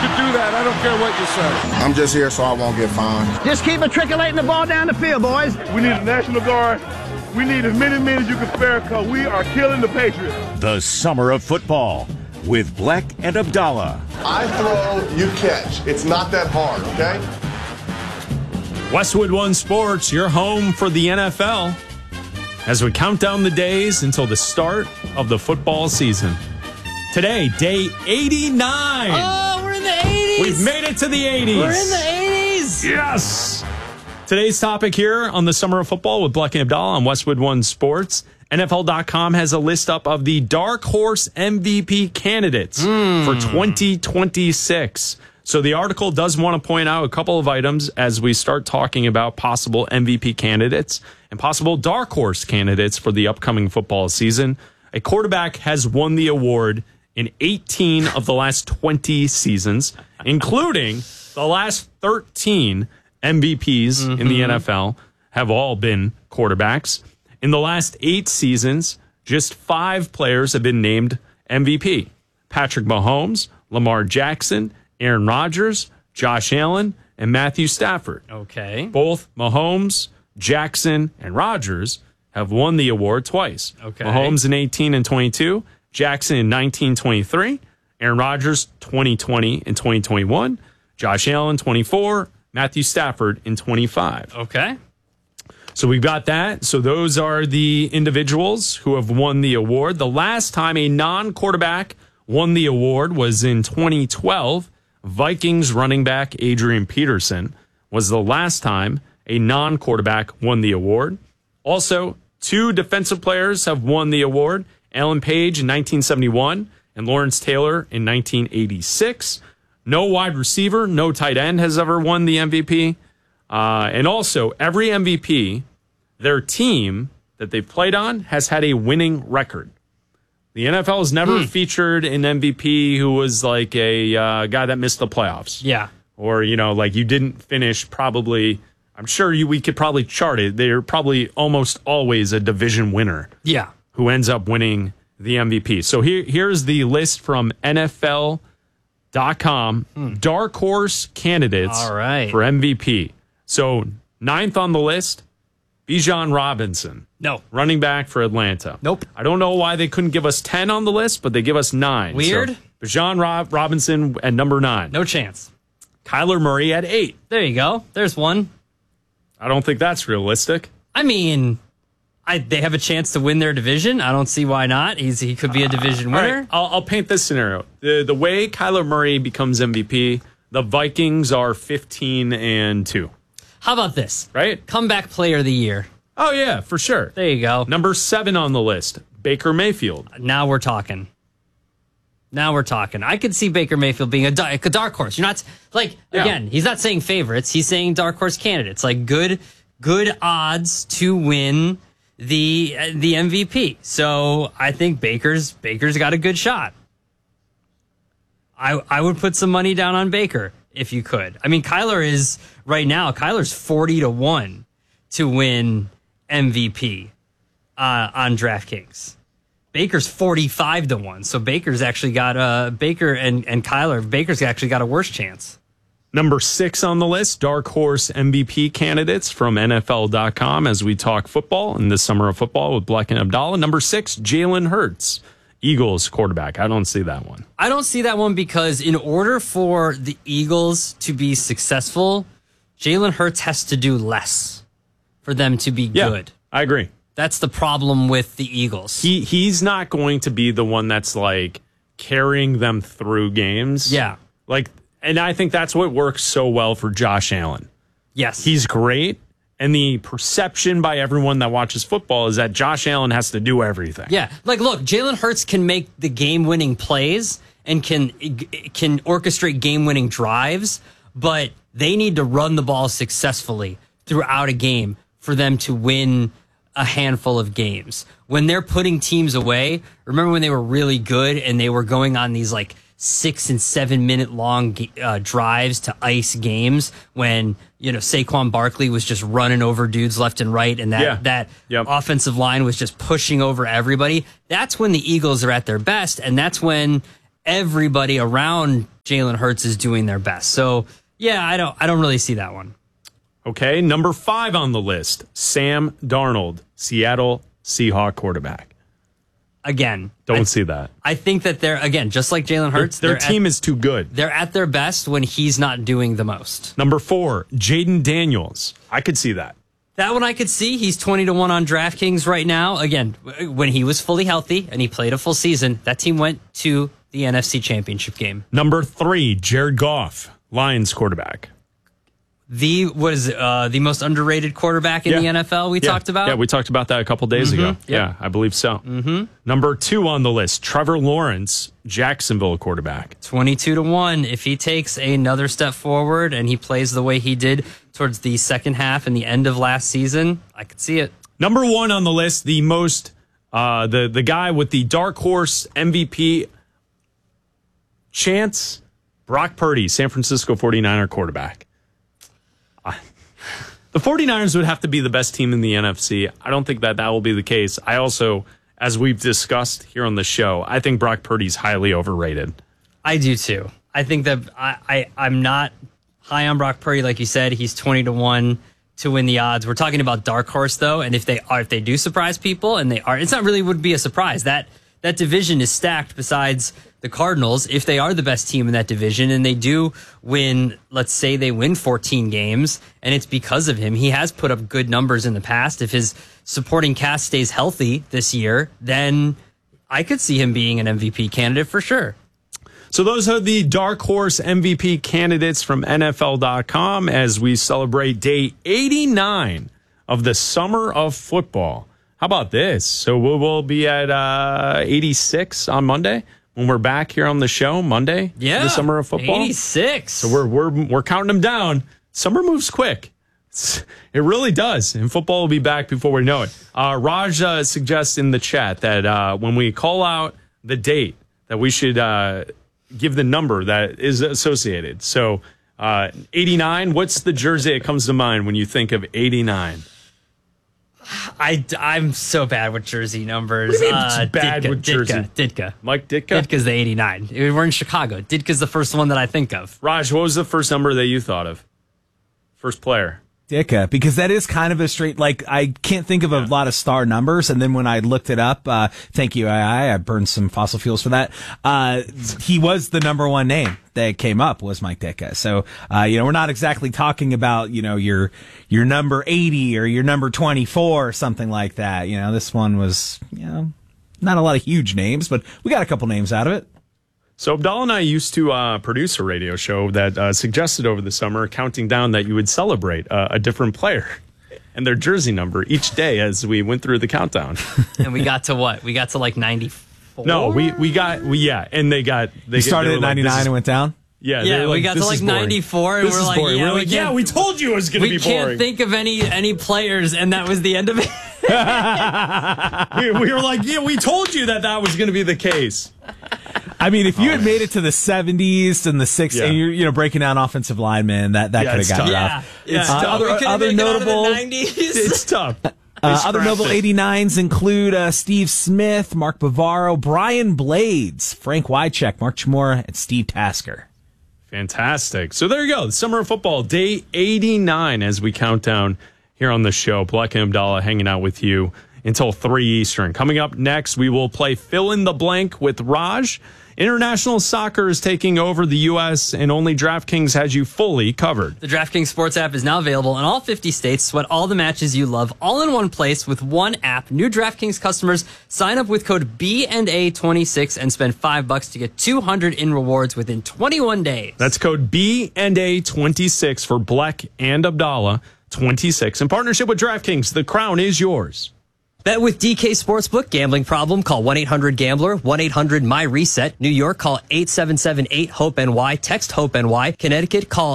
to do that. I don't care what you say. I'm just here so I won't get fined. Just keep matriculating the ball down the field, boys. We need a National Guard. We need as many men as you can spare because we are killing the Patriots. The Summer of Football with Black and Abdallah. I throw, you catch. It's not that hard, okay? Westwood One Sports, your home for the NFL. As we count down the days until the start of the football season. Today, day 89. Oh, we're in the 80s. We've made it to the 80s. We're in the 80s. Yes. Today's topic here on the Summer of Football with Black and Abdallah on Westwood One Sports. NFL.com has a list up of the dark horse MVP candidates for 2026. So the article does want to point out a couple of items as we start talking about possible MVP candidates and possible dark horse candidates for the upcoming football season. A quarterback has won the award in 18 of the last 20 seasons, including the last 13 MVPs in the NFL have all been quarterbacks. In the last 8 seasons, just 5 players have been named MVP. Patrick Mahomes, Lamar Jackson, Aaron Rodgers, Josh Allen, and Matthew Stafford. Okay. Both Mahomes, Jackson, and Rodgers have won the award twice. Okay. Mahomes in 18 and 22, Jackson in 19-23, Aaron Rodgers 2020 and 2021, Josh Allen 24, Matthew Stafford in 25. Okay. So we've got that. So those are the individuals who have won the award. The last time a non-quarterback won the award was in 2012. Vikings running back Adrian Peterson was the last time a non-quarterback won the award. Also, 2 defensive players have won the award. Alan Page in 1971 and Lawrence Taylor in 1986. No wide receiver, no tight end has ever won the MVP. And also, every MVP, their team that they've played on has had a winning record. The NFL has never featured an MVP who was like a guy that missed the playoffs. Yeah. Or, like you didn't finish probably, I'm sure we could probably chart it. They're probably almost always a division winner. Yeah. Who ends up winning the MVP. So here's the list from NFL.com. Dark horse candidates for MVP. So 9th on the list, Bijan Robinson. No. Running back for Atlanta. Nope. I don't know why they couldn't give us 10 on the list, but they give us 9. Weird. So Bijan Robinson at number 9. No chance. Kyler Murray at 8. There you go. There's one. I don't think that's realistic. I mean, they have a chance to win their division. I don't see why not. He could be a division winner. Right, I'll paint this scenario. The way Kyler Murray becomes MVP, the Vikings are 15-2. How about this? Right? Comeback player of the year. Oh, yeah, for sure. There you go. Number 7 on the list, Baker Mayfield. Now we're talking. I could see Baker Mayfield being a dark horse. You're not, again, he's not saying favorites. He's saying dark horse candidates. Like, good odds to win the MVP. So I think Baker's got a good shot. I would put some money down on Baker if you could. I mean, Kyler's 40-1 to win MVP on DraftKings. Baker's 45-1, so Baker's actually got Baker and Kyler. Baker's actually got a worse chance. Number 6 on the list, dark horse MVP candidates from NFL.com as we talk football in the Summer of Football with Black and Abdallah. Number 6, Jalen Hurts, Eagles quarterback. I don't see that one. I don't see that one because in order for the Eagles to be successful, Jalen Hurts has to do less for them to be good. I agree. That's the problem with the Eagles. He's not going to be the one that's like carrying them through games. Yeah. And I think that's what works so well for Josh Allen. Yes. He's great. And the perception by everyone that watches football is that Josh Allen has to do everything. Yeah. Look, Jalen Hurts can make the game-winning plays and can orchestrate game-winning drives, but they need to run the ball successfully throughout a game for them to win a handful of games. When they're putting teams away, remember when they were really good and they were going on these 6 and 7 minute long drives to ice games when, Saquon Barkley was just running over dudes left and right and that offensive line was just pushing over everybody. That's when the Eagles are at their best, and that's when everybody around Jalen Hurts is doing their best. So yeah, I don't really see that one. Okay, number 5 on the list, Sam Darnold, Seattle Seahawks quarterback. Again, Don't see that. I think that they're, again, just like Jalen Hurts, Their team is too good. they're at their best when he's not doing the most. Number 4, Jaden Daniels. I could see that. That one I could see. He's 20-1 on DraftKings right now. Again, when he was fully healthy and he played a full season, that team went to the NFC Championship game. Number 3, Jared Goff, Lions quarterback. The most underrated quarterback in the NFL we talked about? Yeah, we talked about that a couple days ago. Yep. Yeah, I believe so. Mm-hmm. Number 2 on the list, Trevor Lawrence, Jacksonville quarterback. 22-1. If he takes another step forward and he plays the way he did towards the second half and the end of last season, I could see it. Number 1 on the list, the most the guy with the dark horse MVP chance, Brock Purdy, San Francisco 49er quarterback. The 49ers would have to be the best team in the NFC. I don't think that will be the case. I also, as we've discussed here on the show, I think Brock Purdy's highly overrated. I do too. I think that I'm not high on Brock Purdy. Like you said, he's 20-1 to win the odds. We're talking about dark horse though. And if they do surprise people, and they are, it's not really would be a surprise. That division is stacked besides the Cardinals. If they are the best team in that division and they do win, let's say they win 14 games and it's because of him, he has put up good numbers in the past. If his supporting cast stays healthy this year, then I could see him being an MVP candidate for sure. So those are the dark horse MVP candidates from NFL.com as we celebrate day 89 of the summer of football. How about this? So we'll be at 86 on Monday when we're back here on the show Monday. Yeah, the summer of football. 86. So we're counting them down. Summer moves quick. It really does, and football will be back before we know it. Raj suggests in the chat that when we call out the date, that we should give the number that is associated. So 89. What's the jersey that comes to mind when you think of 89? I'm so bad with jersey numbers. What do you mean it's bad with jersey? Ditka. Mike Ditka? Ditka's the 89. We're in Chicago. Ditka's the first one that I think of. Raj, what was the first number that you thought of? First player. Ditka, because that is kind of a straight, like, I can't think of a lot of star numbers. And then when I looked it up, thank you, I burned some fossil fuels for that. He was the number one name that came up was Mike Ditka. So, we're not exactly talking about, your number 80 or your number 24 or something like that. This one was, not a lot of huge names, but we got a couple names out of it. So Abdallah and I used to produce a radio show that suggested over the summer, counting down that you would celebrate a different player and their jersey number each day as we went through the countdown. And we got to what? We got to like 94? No, we started at 99 and went down? Yeah, we got to like 94 and we're like, we told you it was going to be boring. We can't think of any players, and that was the end of it. we were like, we told you that was going to be the case. I mean, if you had made it to the 70s and the 60s, and you're breaking down offensive linemen, that could have gotten rough. It's tough. Other notable, it out of the 90s. It's tough. Other notable 89s include Steve Smith, Mark Bavaro, Brian Blades, Frank Wycheck, Mark Chmura, and Steve Tasker. Fantastic. So there you go. The Summer of Football, day 89 as we count down here on the show. Black and Abdallah hanging out with you until 3 Eastern. Coming up next, we will play Fill in the Blank with Raj. International soccer is taking over the U.S., and only DraftKings has you fully covered. The DraftKings Sports app is now available in all 50 states. Sweat all the matches you love, all in one place with one app. New DraftKings customers sign up with code BNA26 and spend $5 to get $200 in rewards within 21 days. That's code BNA26 for Black and Abdallah 26. In partnership with DraftKings, the crown is yours. Bet with DK Sportsbook. Gambling problem? Call 1-800-GAMBLER. 1-800-MY-RESET. New York, call 877-8-HOPE-NY. Text HOPE-NY. Connecticut, call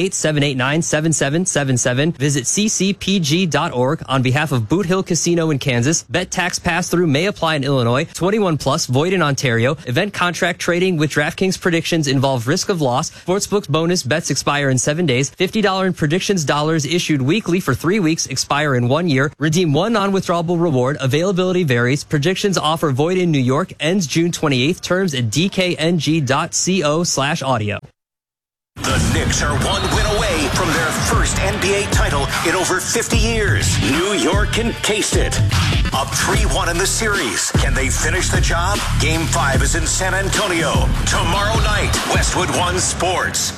888-789-7777. Visit ccpg.org. On behalf of Boot Hill Casino in Kansas, bet tax pass-through may apply in Illinois. 21 plus, void in Ontario. Event contract trading with DraftKings predictions involve risk of loss. Sportsbook's bonus bets expire in 7 days. $50 in predictions dollars issued weekly for 3 weeks, expire in 1 year. Redeem one non-withdrawable reward reward. Availability varies. Projections offer void in New York. Ends June 28th. Terms at dkng.co/audio. The Knicks are one win away from their first NBA title in over 50 years. New York can taste it. Up 3-1 in the series. Can they finish the job? Game 5 is in San Antonio. Tomorrow night, Westwood One Sports.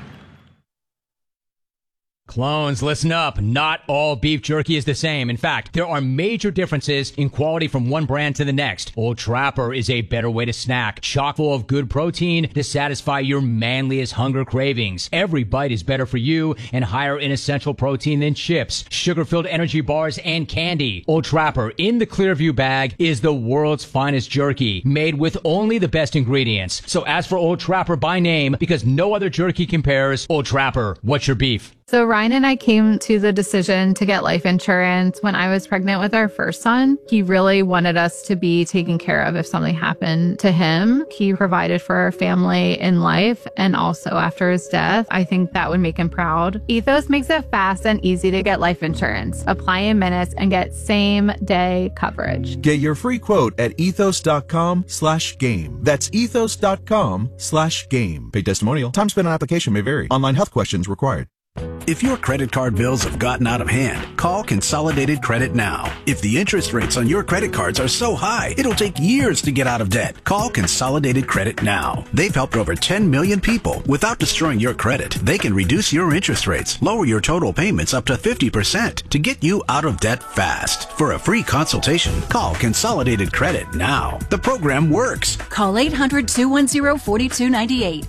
Clones, listen up. Not all beef jerky is the same. In fact, there are major differences in quality from one brand to the next. Old Trapper is a better way to snack, chock full of good protein to satisfy your manliest hunger cravings. Every bite is better for you and higher in essential protein than chips, sugar-filled energy bars, and candy. Old Trapper in the Clearview bag is the world's finest jerky, made with only the best ingredients. So ask for Old Trapper by name because no other jerky compares. Old Trapper, what's your beef? So Ryan and I came to the decision to get life insurance when I was pregnant with our first son. He really wanted us to be taken care of if something happened to him. He provided for our family in life and also after his death. I think that would make him proud. Ethos makes it fast and easy to get life insurance. Apply in minutes and get same day coverage. Get your free quote at ethos.com/game. That's ethos.com/game. Paid testimonial. Time spent on application may vary. Online health questions required. If your credit card bills have gotten out of hand, call Consolidated Credit now. If the interest rates on your credit cards are so high, it'll take years to get out of debt. Call Consolidated Credit now. They've helped over 10 million people without destroying your credit. They can reduce your interest rates, lower your total payments up to 50% to get you out of debt fast. For a free consultation, call Consolidated Credit now. The program works. Call 800-210-4298.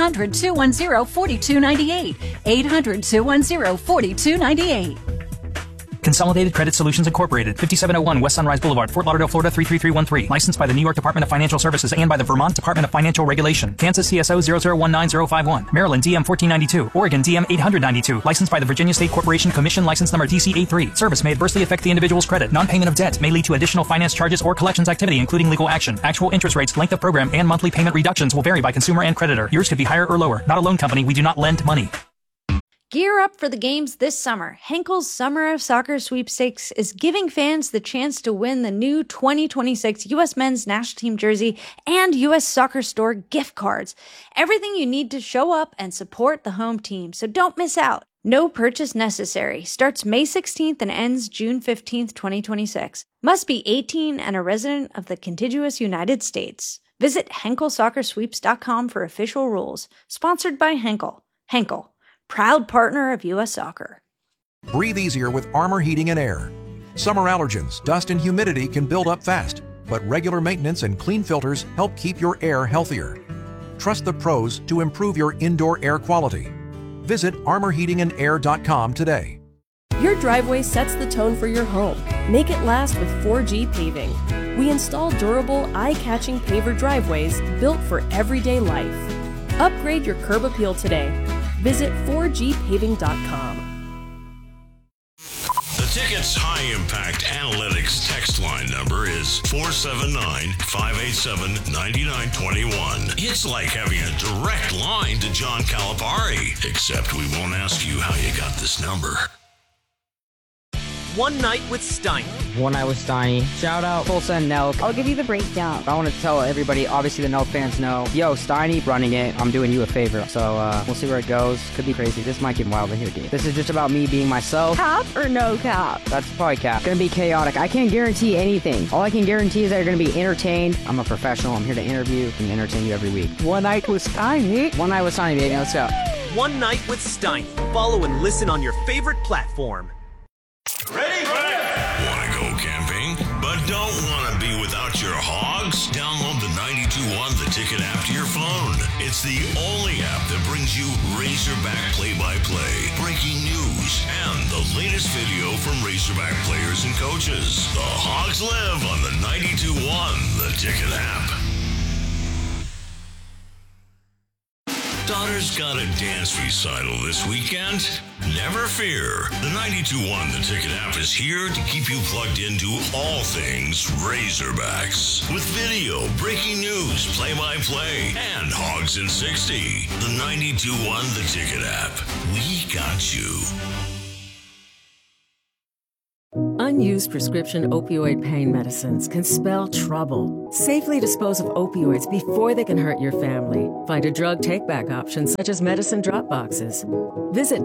800-210-4298. 800-210-4298. Consolidated Credit Solutions Incorporated, 5701 West Sunrise Boulevard, Fort Lauderdale, Florida 33313. Licensed by the New York Department of Financial Services and by the Vermont Department of Financial Regulation. Kansas CSO 0019051. Maryland DM 1492. Oregon DM 892. Licensed by the Virginia State Corporation Commission, license number DC83. Service may adversely affect the individual's credit. Non-payment of debt may lead to additional finance charges or collections activity, including legal action. Actual interest rates, length of program, and monthly payment reductions will vary by consumer and creditor. Yours could be higher or lower. Not a loan company. We do not lend money. Gear up for the games this summer. Henkel's Summer of Soccer Sweepstakes is giving fans the chance to win the new 2026 U.S. Men's National Team jersey and U.S. Soccer Store gift cards. Everything you need to show up and support the home team, so don't miss out. No purchase necessary. Starts May 16th and ends June 15th, 2026. Must be 18 and a resident of the contiguous United States. Visit HenkelSoccerSweeps.com for official rules. Sponsored by Henkel. Henkel, proud partner of U.S. Soccer. Breathe easier with Armor Heating and Air. Summer allergens, dust, and humidity can build up fast, but regular maintenance and clean filters help keep your air healthier. Trust the pros to improve your indoor air quality. Visit armorheatingandair.com today. Your driveway sets the tone for your home. Make it last with 4G Paving. We install durable, eye-catching paver driveways built for everyday life. Upgrade your curb appeal today. Visit 4gpaving.com. The Ticket's high-impact analytics text line number is 479-587-9921. It's like having a direct line to John Calipari, except we won't ask you how you got this number. One Night with Steiny. One Night with Steiny. Shout out Tulsa and Nelk. I'll give you the breakdown. I want to tell everybody, obviously the Nelk fans know, yo, Steiny running it. I'm doing you a favor. So we'll see where it goes. Could be crazy. This might get wild in here, dude. This is just about me being myself. Cap or no cap? That's probably cap. Gonna be chaotic. I can't guarantee anything. All I can guarantee is that you're gonna be entertained. I'm a professional. I'm here to interview and entertain you every week. One Night with Steiny. One Night with Steiny, baby. Let's go. One Night with Steiny. Follow and listen on your favorite platform. Ready? Want to go camping, but don't want to be without your hogs? Download the 92.1 The Ticket app to your phone. It's the only app that brings you Razorback play-by-play, breaking news, and the latest video from Razorback players and coaches. The Hogs live on the 92.1 The Ticket app. Daughter's got a dance recital this weekend? Never fear. The 92.1 The Ticket app is here to keep you plugged into all things Razorbacks. With video, breaking news, play-by-play, and Hogs in 60. The 92.1 The Ticket app. We got you. Unused prescription opioid pain medicines can spell trouble. Safely dispose of opioids before they can hurt your family. Find a drug take-back option such as medicine drop boxes. Visit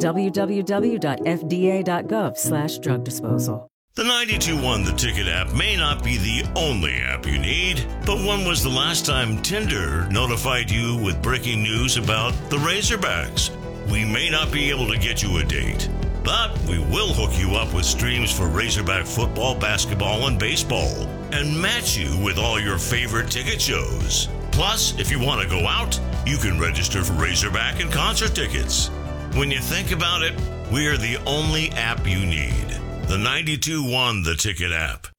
www.fda.gov/drug disposal. The 92.1 The Ticket app may not be the only app you need, but when was the last time Tinder notified you with breaking news about the Razorbacks? We may not be able to get you a date, but we will hook you up with streams for Razorback football, basketball, and baseball, and match you with all your favorite ticket shows. Plus, if you want to go out, you can register for Razorback and concert tickets. When you think about it, we are the only app you need. The 92.1 The Ticket app.